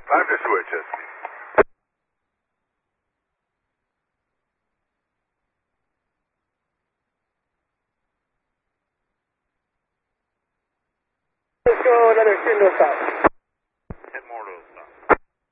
Time to switch it. Let's go another 10 north south.